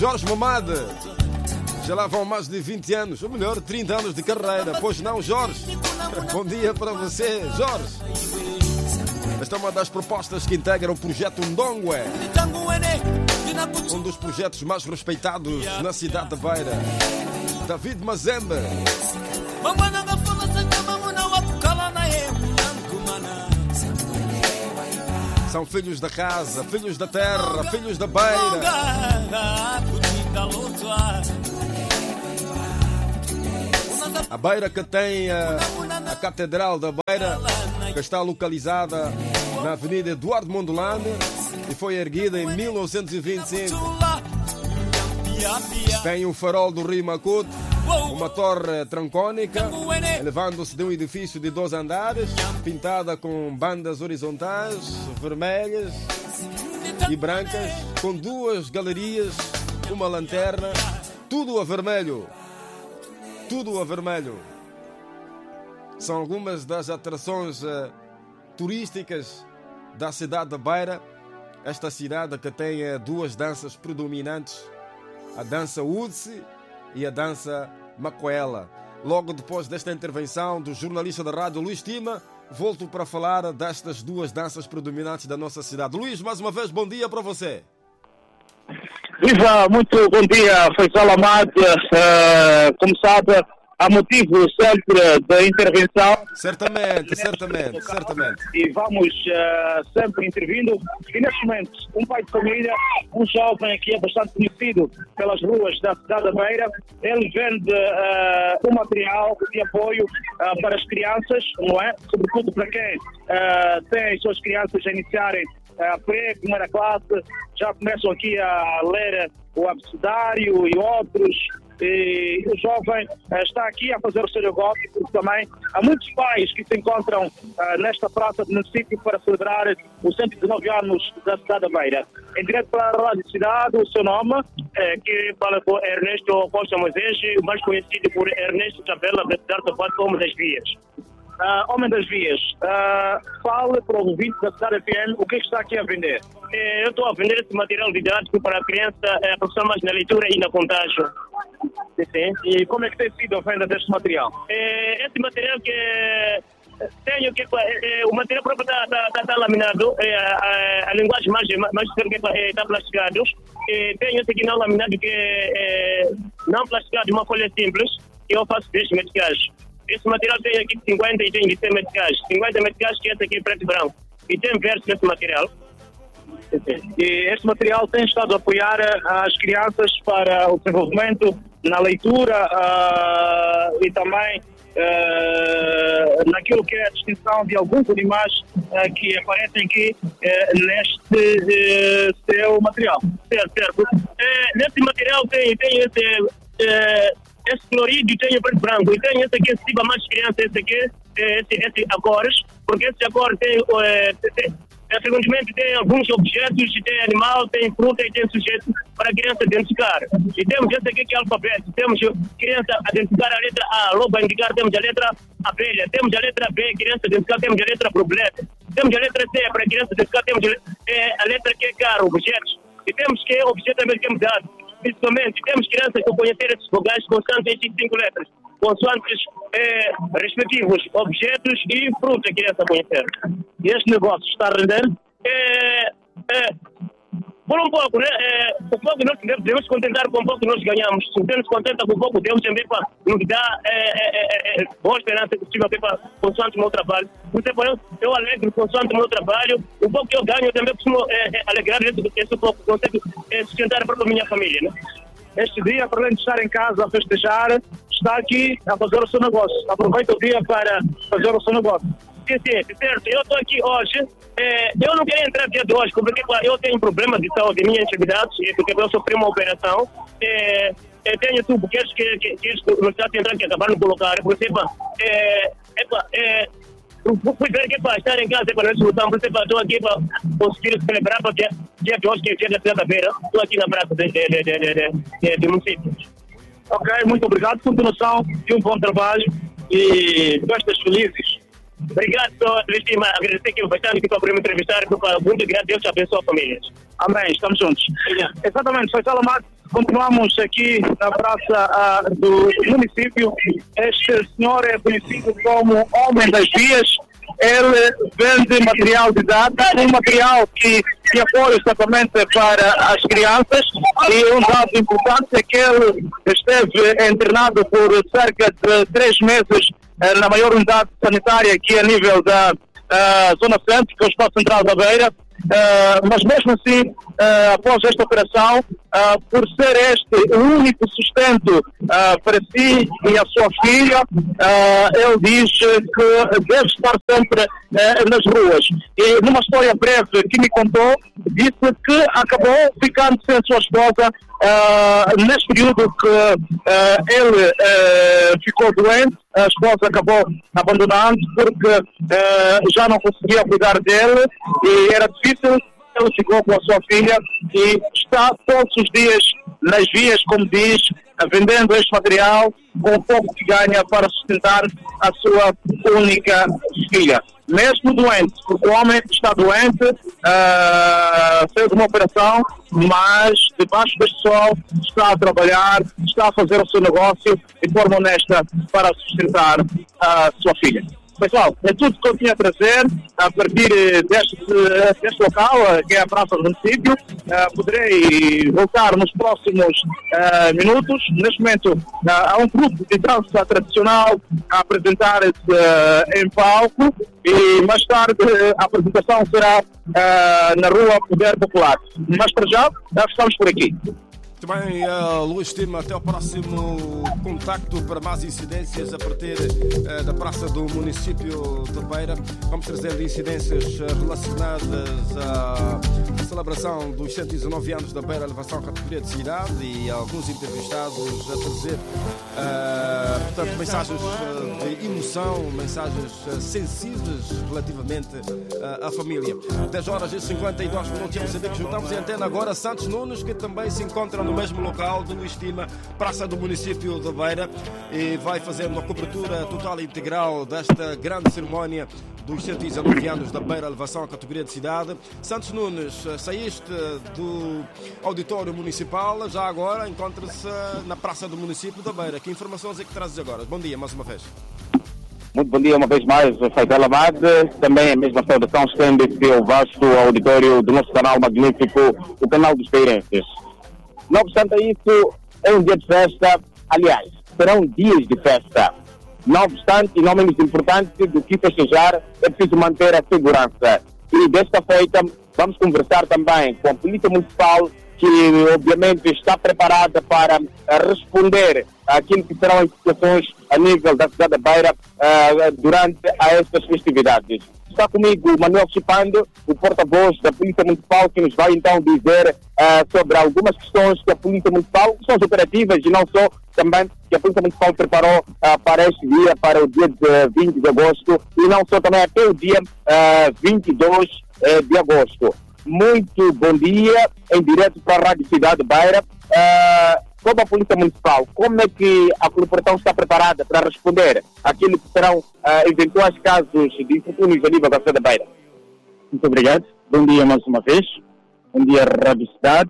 Jorge Mamade. Já lá vão mais de 20 anos, ou melhor, 30 anos de carreira. Pois não, Jorge? Bom dia para você, Jorge. Esta é uma das propostas que integra o projeto Ndongwe, um dos projetos mais respeitados na cidade da Beira. David Mazembe. São filhos da casa, filhos da terra, filhos da Beira. A Beira que tem a Catedral da Beira, que está localizada na Avenida Eduardo Mondlane e foi erguida em 1925. Tem o farol do Rio Macuto, uma torre trancônica, elevando-se de um edifício de 2 andares, pintada com bandas horizontais, vermelhas e brancas, com 2 galerias, uma lanterna, tudo a vermelho. Tudo a vermelho. São algumas das atrações turísticas da cidade da Beira. Esta cidade que tem 2 danças predominantes, a dança Udsi e a dança Macoela. Logo depois desta intervenção do jornalista da rádio Luís Tima, volto para falar destas 2 danças predominantes da nossa cidade. Luís, mais uma vez, bom dia para você. Viva, muito bom dia, Faisal Amad. Como sabe, há motivo sempre da intervenção. Certamente. E vamos sempre intervindo. E neste momento, um pai de família, um jovem que é bastante conhecido pelas ruas da cidade da Beira, ele vende um material de apoio para as crianças, não é? Sobretudo para quem tem suas crianças a iniciarem a primeira classe, já começam aqui a ler o abecedário e outros. E o jovem está aqui a fazer o seu negócio, porque também há muitos pais que se encontram nesta praça do município para celebrar os 119 anos da cidade da Beira. Em direto para a Rádio Cidade, o seu nome? Que fala com Ernesto Costa Moisés, mais conhecido por Ernesto Tabela, da cidade da Beira, Homem das Vias. Homem das Vias, fale para o ouvinte da cidade FM o que está aqui a vender. Eu estou a vender esse material didático para a criança professar mais na leitura e na contagem. Sim. E como é que tem sido a venda deste material? Esse material que tenho que o material próprio está laminado, a linguagem mais está plasticado. Tenho esse aqui não laminado que é não plasticado, uma folha simples, que eu faço 10 meticais. Esse material tem aqui 50 e tem de 100 meticais. 50 meticais que esse aqui é preto e branco. E tem verso nesse material. E este material tem estado a apoiar as crianças para o desenvolvimento na leitura e também naquilo que é a distinção de alguns animais que aparecem aqui neste seu material. Certo. Nesse material tem esse colorido, tem o preto branco, e tem esse aqui, se tiver mais criança, esse aqui, esse a cores, porque esse a cor tem frequentemente tem alguns objetos, tem animal, tem fruta e tem sujeito para a criança identificar. E temos esse aqui que é alfabeto, temos criança a identificar a letra A, logo a indicar temos a letra abelha, temos a letra B, criança a identificar temos a letra problema, temos a letra C, para a criança identificar temos a letra que é caro, objetos, e temos que objeto também que é mudado. Principalmente, temos crianças que conhecer esses vogais constantes em 5 letras, consoantes respectivos objetos e fruta que criança conhecer. E este negócio está a render? Por um pouco, né? O pouco nós devemos contentar com o pouco que nós ganhamos. Se temos contenta com o pouco, temos também para nos dar boa esperança possível para consoante o meu trabalho. Por exemplo, eu alegro consoante o meu trabalho. O pouco que eu ganho, eu também costumo alegrar esse pouco, consigo sustentar para a minha família, né? Este dia, para além de estar em casa a festejar, está aqui a fazer o seu negócio. Aproveita o dia para fazer o seu negócio. Sim, certo. Eu estou aqui hoje. Eu não queria entrar dia de hoje, porque eu tenho problemas de saúde, minhas atividades, porque eu sofri uma operação. Tenho tubuqueiros que o Estado Central que acabaram de colocar. Por exemplo, fui ver que para estar em casa para a solução, por exemplo, estou aqui para conseguir celebrar para dia de hoje, que é dia da segunda-feira. Estou aqui na praça do município. Ok, muito obrigado. Continuação de um bom trabalho e festas felizes. Obrigado, Cristina. Agradecer que bastante aqui para me entrevistar. Muito grato. Deus te abençoe a família. Amém. Estamos juntos. Exatamente. Faisal Amad, continuamos aqui na praça do município. Este senhor é conhecido como Homem das Vias. Ele vende material didático, um material que apoia exatamente para as crianças, e um dado importante é que ele esteve internado por cerca de 3 meses na maior unidade sanitária aqui a nível da Zona Centro, que é o Espaço Central da Beira. Mas mesmo assim, após esta operação, por ser este o único sustento para si e a sua filha, ele diz que deve estar sempre nas ruas. E numa história breve que me contou, disse que acabou ficando sem sua esposa neste período que ele ficou doente. A esposa acabou abandonando porque já não conseguia cuidar dele e era difícil. Ele ficou com a sua filha e está todos os dias nas vias, como diz, vendendo este material com o pouco que ganha para sustentar a sua única filha. Mesmo doente, porque o homem está doente, fez uma operação, mas debaixo deste sol está a trabalhar, está a fazer o seu negócio de forma honesta para sustentar a sua filha. Pessoal, é tudo que eu tinha a trazer a partir deste local, que é a Praça do Município. Poderei voltar nos próximos minutos. Neste momento, há um grupo de dança tradicional a apresentar-se em palco e mais tarde a apresentação será na Rua Poder Popular. Mas para já, estamos por aqui. Muito bem, Luís Estima, até o próximo contacto para mais incidências a partir da Praça do Município de Beira. Vamos trazendo incidências relacionadas à celebração dos 119 anos da Beira Elevação à categoria de cidade e alguns entrevistados a trazer portanto, mensagens de emoção, mensagens sensíveis relativamente à família. 10 horas e 52 minutos, vamos saber que juntamos em antena agora Santos Nunes, que também se encontra no mesmo local do Luís Estima, Praça do Município de Beira, e vai fazendo a cobertura total e integral desta grande cerimónia dos 119 anos da Beira Elevação à categoria de cidade. Santos Nunes, saíste do auditório municipal, já agora encontra-se na Praça do Município da Beira. Que informações é que trazes agora? Bom dia, mais uma vez. Muito bom dia uma vez mais, Faisal Abad. Também a mesma saudação estende-se ao vasto auditório do nosso canal magnífico, o canal dos Beirenses. Não obstante isso, é um dia de festa, aliás, serão dias de festa. Não obstante, e não menos importante do que festejar, é preciso manter a segurança. E desta feita, vamos conversar também com a Polícia Municipal, que obviamente está preparada para responder àquilo que serão as situações a nível da cidade da Beira durante estas festividades. Está comigo o Manuel Chipando, o porta-voz da Polícia Municipal, que nos vai então dizer sobre algumas questões que a Polícia Municipal, questões operativas e não só, também que a Polícia Municipal preparou para este dia, para o dia de 20 de agosto e não só, também até o dia 22 de agosto. Muito bom dia, em direto para a Rádio Cidade de Beira. Sobre a Polícia Municipal, como é que a corporação está preparada para responder àquilo que serão eventuais casos de infortúnios a nível da cidade da Beira? Muito obrigado. Bom dia mais uma vez. Bom dia, Rádio Cidade.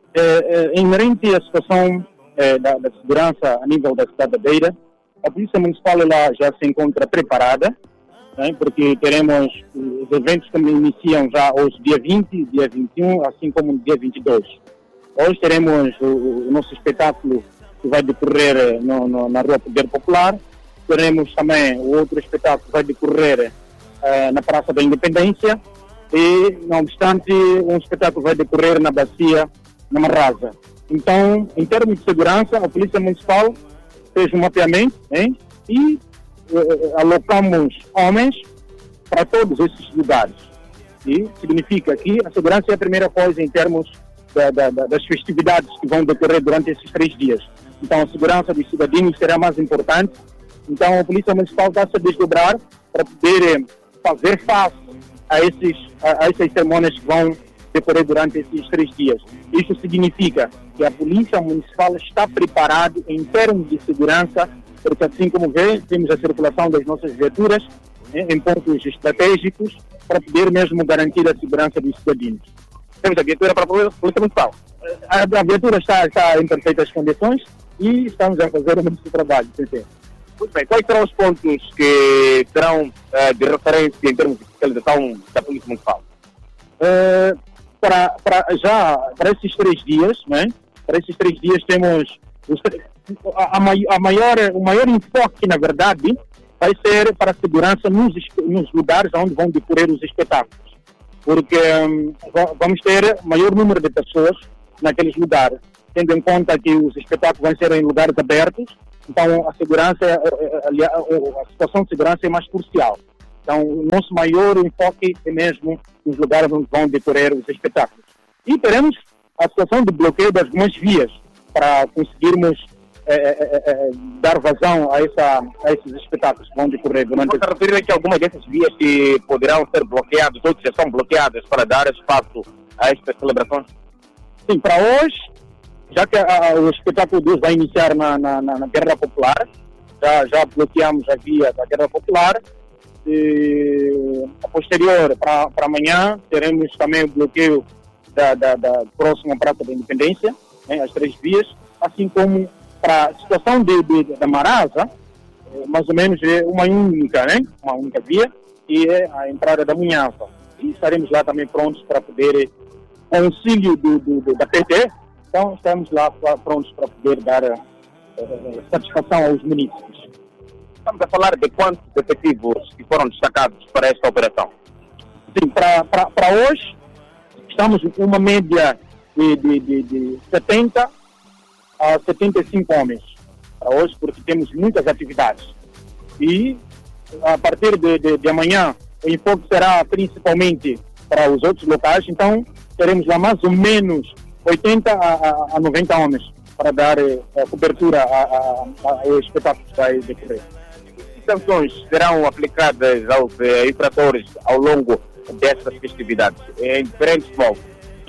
Inerente à situação da segurança a nível da cidade da Beira, a Polícia Municipal ela já se encontra preparada, né, porque teremos os eventos que iniciam já hoje, dia 20, dia 21, assim como no dia 22. Hoje teremos o nosso espetáculo que vai decorrer na Rua Poder Popular. Teremos também o outro espetáculo que vai decorrer na Praça da Independência. E, não obstante, um espetáculo vai decorrer na Bacia, na Marrasa. Então, em termos de segurança, a Polícia Municipal fez um mapeamento, hein, e alocamos homens para todos esses lugares. E significa que a segurança é a primeira coisa em termos das festividades que vão decorrer durante esses 3 dias. Então a segurança dos cidadãos será mais importante. Então a Polícia Municipal está a se desdobrar para poder fazer face a essas cerimônias que vão decorrer durante esses 3 dias. Isso significa que a Polícia Municipal está preparada em termos de segurança, porque assim como vê, temos a circulação das nossas viaturas em pontos estratégicos para poder mesmo garantir a segurança dos cidadãos. Temos a viatura para a Polícia Municipal. A viatura está em perfeitas condições e estamos a fazer o mesmo trabalho. Sim. Muito bem. Quais serão os pontos que serão de referência em termos de fiscalização da Polícia Municipal? Para esses 3 dias, né? Para esses 3 dias temos o maior enfoque, na verdade, vai ser para a segurança nos lugares onde vão decorrer os espetáculos. Porque vamos ter maior número de pessoas naqueles lugares, tendo em conta que os espetáculos vão ser em lugares abertos, então a situação de segurança é mais crucial. Então o nosso maior enfoque é mesmo nos lugares onde vão decorrer os espetáculos. E teremos a situação de bloqueio de algumas vias para conseguirmos dar vazão a esses espetáculos que vão decorrer durante... Você referir que algumas dessas vias que poderão ser bloqueadas, ou que já são bloqueadas, para dar espaço a estas celebrações? Sim, para hoje, já que o espetáculo 2 vai iniciar na Guerra Popular, já bloqueamos a via da Guerra Popular, e a posterior para amanhã teremos também o bloqueio da próxima Praça da Independência, né, as 3 vias, assim como para a situação da Marasa, mais ou menos é uma única via, e é a entrada da Munhava. E estaremos lá também prontos para poder, com o auxílio da PT, então estamos lá prontos para poder dar satisfação aos munícipes. Estamos a falar de quantos efetivos que foram destacados para esta operação? Sim, para hoje estamos com uma média de 70 a 75 homens para hoje, porque temos muitas atividades. E a partir de amanhã o enfoque será principalmente para os outros locais, então teremos lá mais ou menos 80 a 90 homens para dar cobertura ao espetáculo que vai decorrer. Que sanções serão aplicadas aos infratores ao longo dessas festividades, em diferentes moldes?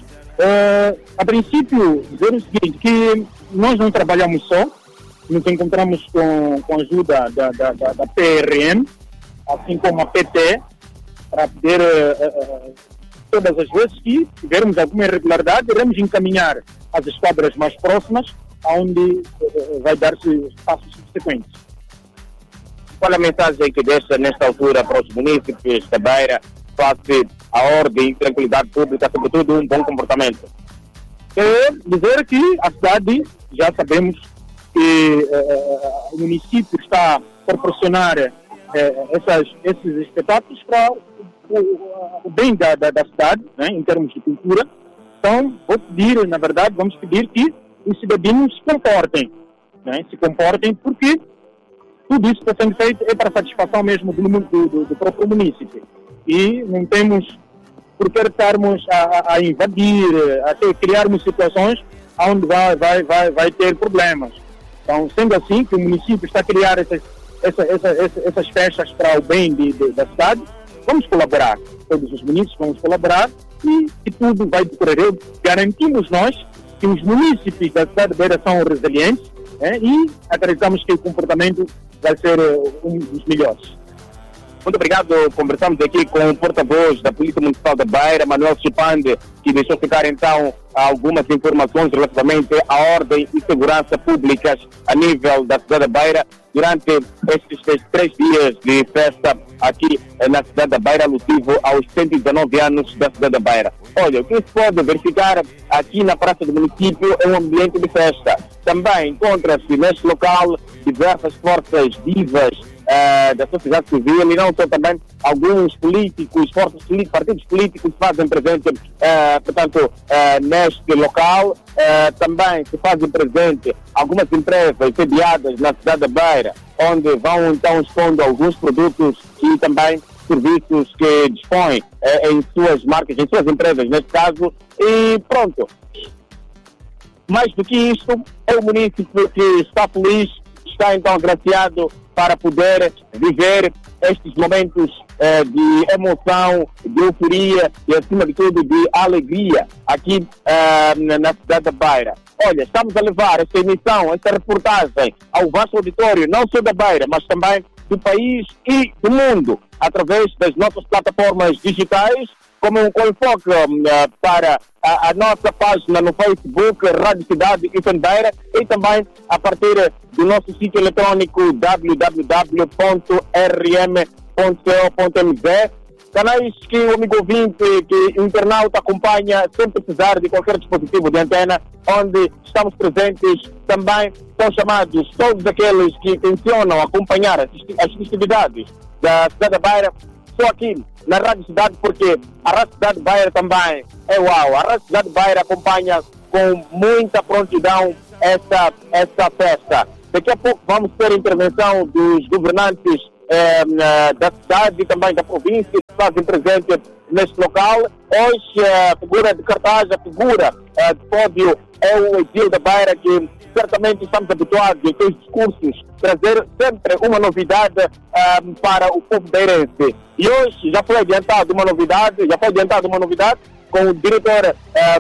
A princípio, dizer o seguinte, que nós não trabalhamos só, nos encontramos com a ajuda da PRM, assim como a PT, para poder, todas as vezes que tivermos alguma irregularidade, iremos encaminhar as esquadras mais próximas, onde vai dar-se passos subsequentes. Qual a mensagem que deixa nesta altura para os munícipes da Beira face à ordem e tranquilidade pública, sobretudo um bom comportamento? Dizer que a cidade, já sabemos que o município está a proporcionar esses espetáculos para o bem da cidade, né, em termos de cultura. Então, vamos pedir que os cidadãos se comportem, porque tudo isso que está sendo feito é para a satisfação mesmo do próprio município. E não temos por que estarmos a invadir, até criarmos situações onde vai ter problemas. Então, sendo assim que o município está a criar essas festas para o bem da cidade, vamos colaborar. Todos os municípios vamos colaborar e tudo vai decorrer. Garantimos nós que os municípios da cidade de Beira são resilientes, e acreditamos que o comportamento vai ser um dos melhores. Muito obrigado. Conversamos aqui com o porta-voz da Polícia Municipal da Beira, Manuel Chipande, que deixou ficar então algumas informações relativamente à ordem e segurança públicas a nível da cidade da Beira durante estes 3 dias de festa aqui na cidade da Beira, alusivo aos 119 anos da cidade da Beira. Olha, o que se pode verificar aqui na praça do município é um ambiente de festa. Também encontra-se neste local diversas forças vivas da sociedade civil e não só, também alguns políticos, partidos políticos fazem presente, portanto, neste local. Também se fazem presente algumas empresas sediadas na cidade da Beira, onde vão então expondo alguns produtos e também serviços que dispõem em suas marcas, em suas empresas, neste caso. E pronto. Mais do que isto, é o município que está feliz, está então agraciado para poder viver estes momentos de emoção, de euforia e, acima de tudo, de alegria aqui na cidade da Beira. Olha, estamos a levar esta emissão, esta reportagem ao vasto auditório, não só da Beira, mas também do país e do mundo, através das nossas plataformas digitais, com enfoque para a nossa página no Facebook, Rádio Cidade FM Beira, e também a partir do nosso sítio eletrônico www.rm.co.mz. Canais que o amigo ouvinte, que o internauta acompanha sem precisar de qualquer dispositivo de antena, onde estamos presentes. Também são chamados todos aqueles que tencionam acompanhar as festividades da cidade da Beira, só aqui na Rádio Cidade, porque a Rádio Cidade de Beira também é uau. A Rádio Cidade de Beira acompanha com muita prontidão essa festa. Daqui a pouco vamos ter a intervenção dos governantes da cidade e também da província que fazem presente neste local. Hoje a figura de cartaz, a figura de pódio é o Edil da Beira, que certamente estamos habituados em seus discursos trazer sempre uma novidade para o povo beirense. E hoje já foi adiantada uma novidade com o diretor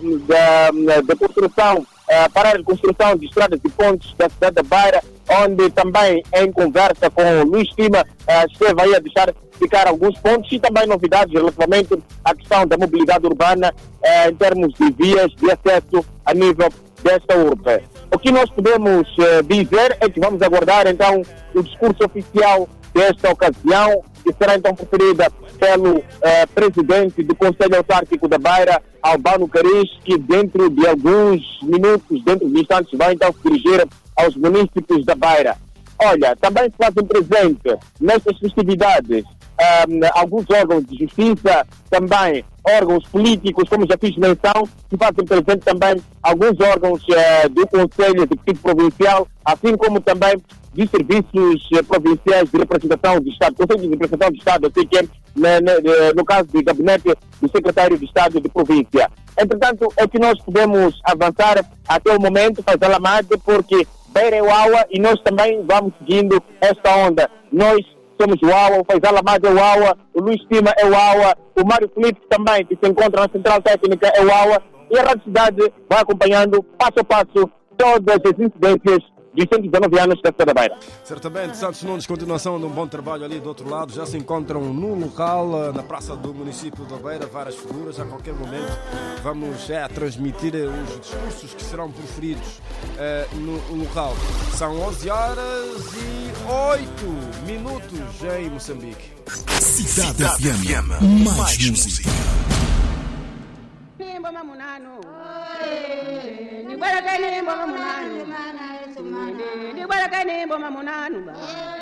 da construção, para a construção de estradas e pontes da cidade da Beira, onde também em conversa com o Luís Tima esteve aí a deixar ficar alguns pontos e também novidades relativamente à questão da mobilidade urbana em termos de vias de acesso a nível desta urbe. O que nós podemos dizer é que vamos aguardar então o discurso oficial desta ocasião, que será então proferida pelo presidente do Conselho Autárquico da Beira, Albano Caris, que dentro de alguns minutos, dentro de instantes, vai então se dirigir aos munícipes da Beira. Olha, também se fazem presente nestas festividades alguns órgãos de justiça, também órgãos políticos, como já fiz menção, se fazem presente também alguns órgãos do Conselho Executivo Provincial, assim como também de serviços provinciais de representação do Estado, Conselho de Representação do Estado, assim que no caso do gabinete do secretário de Estado de província. Entretanto, é que nós podemos avançar até o momento, fazer a Lamade, porque Beira é o AUA e nós também vamos seguindo esta onda. Nós somos o AUA, o Faisal Amado é o AUA, o Luís Tima é o AUA, o Mário Filipe também, que se encontra na Central Técnica, é o AUA, e a Rádio Cidade vai acompanhando passo a passo todas as incidências de 119 anos da cidade da Beira. Certamente, Santos Nunes, continuação de um bom trabalho ali do outro lado, já se encontram no local, na praça do município da Beira, várias figuras. A qualquer momento vamos transmitir os discursos que serão proferidos no local. São 11h08 em Moçambique. Cidade FM, mais música. Ni baraka ni mboma munanu